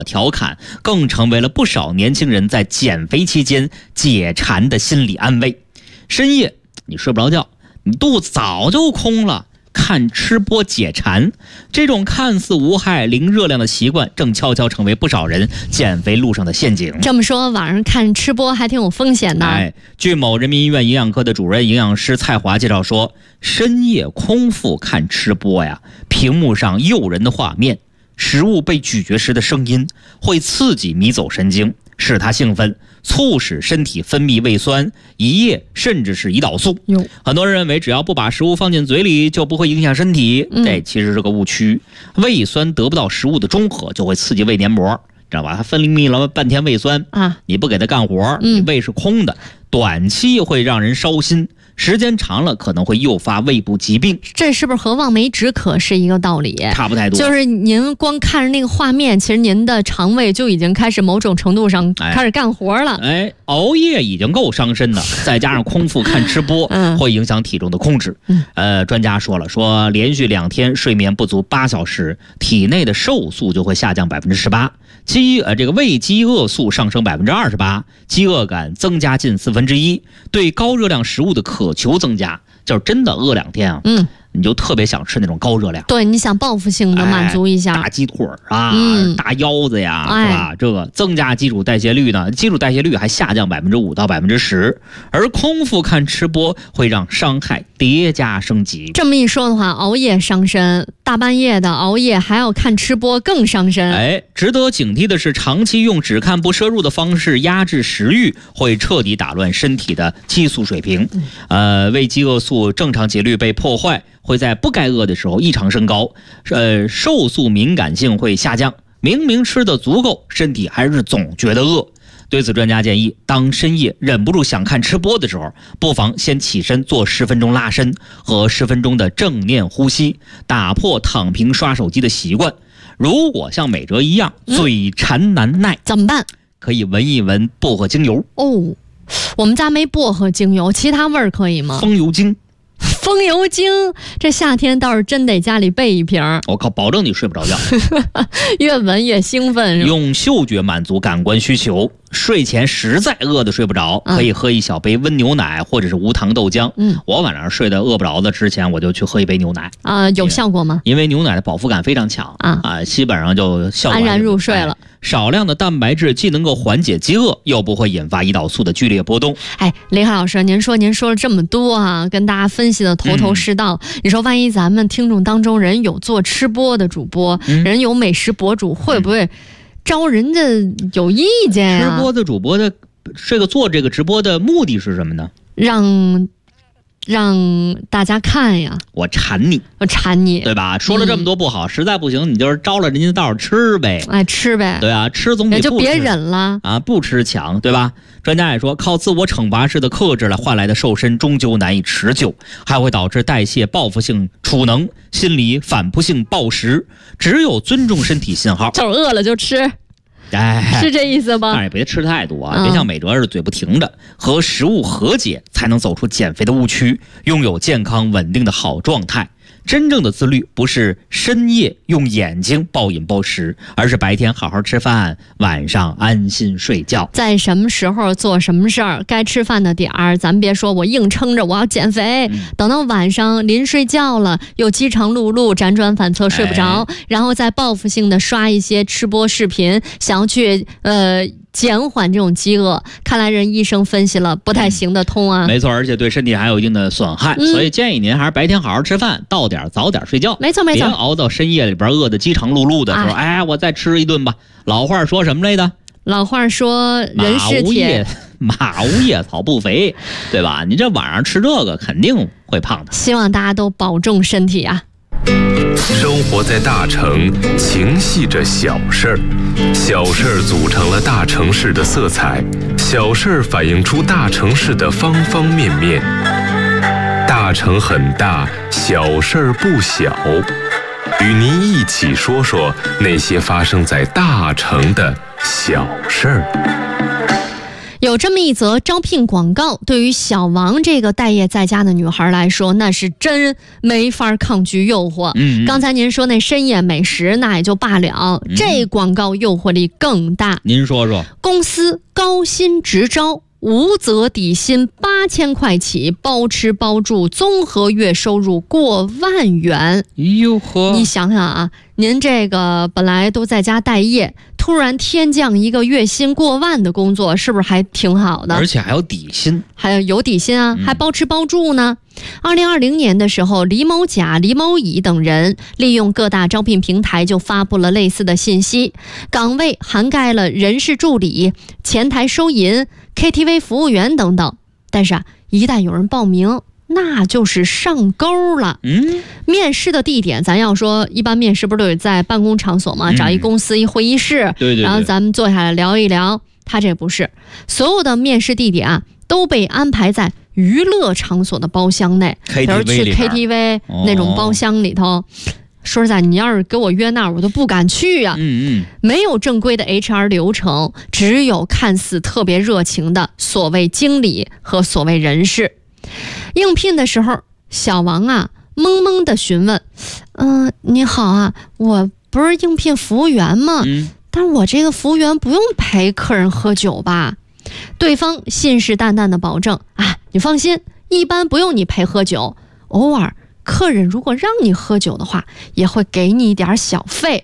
调侃，更成为了不少年轻人在减肥期间解馋的心理安慰。深夜你睡不着觉，你肚子早就空了，看吃播解馋，这种看似无害零热量的习惯，正悄悄成为不少人减肥路上的陷阱。 这么说，晚上看吃播还挺有风险的。 据某人民医院营养科的主任营养师蔡华介绍说，深夜空腹看吃播呀，屏幕上诱人的画面，食物被咀嚼时的声音，会刺激迷走神经，使他兴奋，促使身体分泌胃酸、胰液甚至是胰岛素。很多人认为只要不把食物放进嘴里就不会影响身体，这其实是个误区。胃酸得不到食物的中和，就会刺激胃黏膜，知道吧？它分泌了半天胃酸啊，你不给它干活，你胃是空的，短期会让人烧心，时间长了可能会诱发胃部疾病。 这是不是和望梅止渴是一个道理？ 差不太多， 就是您光看着那个画面，其实您的肠胃就已经开始某种程度上开始干活了。 熬夜已经够伤身的，再加上空腹看吃播，会影响体重的控制。专家说连续2天睡眠不足8小时，体内的瘦素就会下降18%，这个胃饥饿素上升28%，饥饿感增加近1/4，对高热量食物的渴求增加。就是真的饿2天啊，你就特别想吃那种高热量。 对，你想报复性的满足一下， 大鸡腿啊，大腰子呀，是吧？这个增加基础代谢率呢，基础代谢率还下降5%到10%，而空腹看吃播会让伤害叠加升级。 这么一说的话，熬夜伤身，大半夜的熬夜还要看吃播更伤身。 值得警惕的是，长期用只看不摄入的方式压制食欲，会彻底打乱身体的激素水平。胃饥饿素正常节律被破坏，会在不该饿的时候异常升高，瘦素敏感性会下降，明明吃的足够，身体还是总觉得饿。对此，专家建议，当深夜忍不住想看吃播的时候，不妨先起身做10分钟拉伸和10分钟的正念呼吸，打破躺平刷手机的习惯。如果像美哲一样嘴馋难耐， 怎么办？ 可以闻一闻薄荷精油。 我们家没薄荷精油，其他味儿可以吗？ 风油精，这夏天倒是真得家里备一瓶。 我靠，保证你睡不着觉。 越闻越兴奋，是吧？ 用嗅觉满足感官需求。睡前实在饿得睡不着，可以喝一小杯温牛奶或者是无糖豆浆。我晚上睡得饿不着的之前，我就去喝一杯牛奶。 有效果吗？ 因为牛奶的饱腹感非常强基本上就效果安然入睡了。 少量的蛋白质既能够缓解饥饿，又不会引发胰岛素的剧烈波动。 雷海老师，您说了这么多跟大家分析的头头是道。你说万一咱们听众当中人有做吃播的主播，人有美食博主，会不会招人家有意见呀？ 直播的主播的做这个直播的目的是什么呢？ 让大家看呀， 我馋你，对吧？说了这么多不好，实在不行，你就是招了人家道吃呗， 吃呗， 对啊，吃总比不吃， 就别忍了不吃强，对吧？专家也说，靠自我惩罚式的克制来换来的瘦身终究难以持久，还会导致代谢报复性储能，心理反扑性暴食。只有尊重身体信号， 就是饿了就吃。是这意思吗？ 但是也别吃太多别像美哲似的嘴不停着，和食物和解，才能走出减肥的误区，拥有健康稳定的好状态。真正的自律不是深夜用眼睛暴饮暴食，而是白天好好吃饭，晚上安心睡觉。 在什么时候做什么事儿，该吃饭的点儿，咱别说我硬撑着我要减肥，等到晚上临睡觉了，又饥肠辘辘，辗转反侧睡不着，然后再报复性的刷一些吃播视频，想要去减缓这种饥饿。看来人医生分析了，不太行得通没错，而且对身体还有一定的损害，所以建议您还是白天好好吃饭，到点早点睡觉。 没错， 别熬到深夜里边饿得饥肠辘辘的时候，我再吃一顿吧。老话说什么来着？ 老话说人是铁， 马无夜草不肥，对吧？你这晚上吃这个肯定会胖的。 希望大家都保重身体啊。 生活在大城，情系着小事儿，小事儿组成了大城市的色彩，小事儿反映出大城市的方方面面。大城很大，小事儿不小，与您一起说说那些发生在大城的小事儿。 有这么一则招聘广告，对于小王这个待业在家的女孩来说，那是真没法抗拒诱惑。刚才您说那深夜美食，那也就罢了，这广告诱惑力更大。 您说说， 公司高薪直招，无责底薪8000块起，包吃包住，综合月收入过万元。 哟呵， 你想想啊，您这个本来都在家待业，突然天降一个月薪过万的工作，是不是还挺好的？ 而且还有底薪， 还有底薪啊，还包吃包住呢。2020年的时候，李某甲、李某乙等人利用各大招聘平台就发布了类似的信息，岗位涵盖了人事助理、前台收银、KTV 服务员等等。但是一旦有人报名，那就是上钩了。面试的地点，咱要说，一般面试不是都有在办公场所吗？找一公司一会议室， 对， 然后咱们坐下来聊一聊。他这不是，所有的面试地点都被安排在娱乐场所的包厢内，比如去 KTV 那种包厢里头。说实在，你要是给我约那儿，我都不敢去呀。没有正规的 HR 流程，只有看似特别热情的所谓经理和所谓人事。应聘的时候，小王懵懵地询问：“你好啊，我不是应聘服务员吗？但我这个服务员不用陪客人喝酒吧？”对方信誓旦旦地保证：“你放心，一般不用你陪喝酒，偶尔客人如果让你喝酒的话，也会给你一点小费。